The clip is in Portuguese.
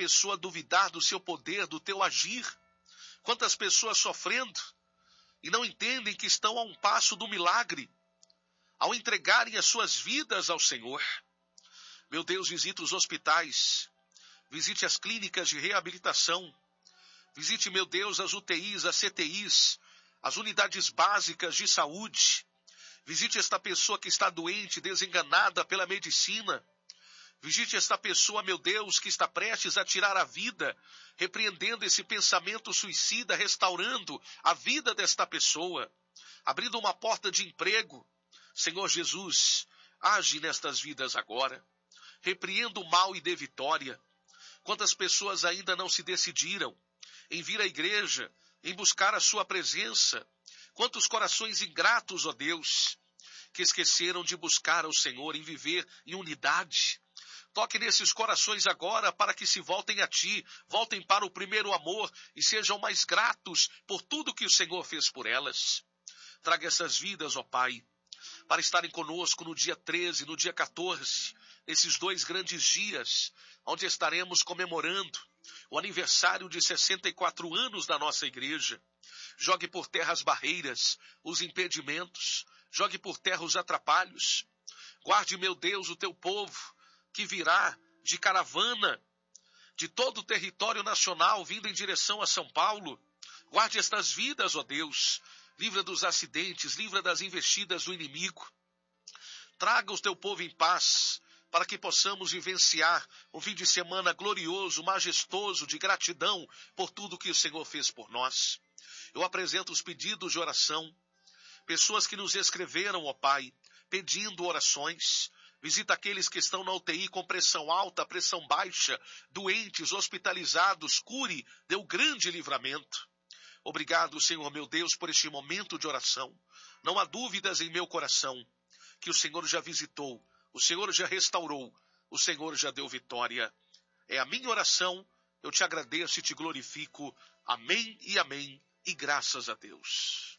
pessoa duvidar do seu poder, do teu agir. Quantas pessoas sofrendo e não entendem que estão a um passo do milagre, ao entregarem as suas vidas ao Senhor. Meu Deus, visite os hospitais, visite as clínicas de reabilitação, visite, meu Deus, as UTIs, as CTIs, as unidades básicas de saúde. Visite esta pessoa que está doente, desenganada pela medicina. Visite esta pessoa, meu Deus, que está prestes a tirar a vida, repreendendo esse pensamento suicida, restaurando a vida desta pessoa, abrindo uma porta de emprego. Senhor Jesus, age nestas vidas agora. Repreenda o mal e dê vitória. Quantas pessoas ainda não se decidiram em vir à igreja, em buscar a sua presença? Quantos corações ingratos, ó Deus, que esqueceram de buscar ao Senhor, em viver em unidade. Toque nesses corações agora para que se voltem a Ti, voltem para o primeiro amor e sejam mais gratos por tudo que o Senhor fez por elas. Traga essas vidas, ó Pai, para estarem conosco no dia 13, no dia 14, nesses 2 grandes dias, onde estaremos comemorando o aniversário de 64 anos da nossa igreja. Jogue por terra as barreiras, os impedimentos, jogue por terra os atrapalhos. Guarde, meu Deus, o teu povo, que virá de caravana de todo o território nacional, vindo em direção a São Paulo. Guarde estas vidas, ó Deus. Livra dos acidentes, livra das investidas do inimigo. Traga o teu povo em paz, para que possamos vivenciar um fim de semana glorioso, majestoso, de gratidão por tudo que o Senhor fez por nós. Eu apresento os pedidos de oração, pessoas que nos escreveram, ó Pai, pedindo orações. Visita aqueles que estão na UTI com pressão alta, pressão baixa, doentes, hospitalizados, cure, dê o grande livramento. Obrigado, Senhor meu Deus, por este momento de oração. Não há dúvidas em meu coração que o Senhor já visitou, o Senhor já restaurou, o Senhor já deu vitória. É a minha oração, eu te agradeço e te glorifico. Amém e amém, e graças a Deus.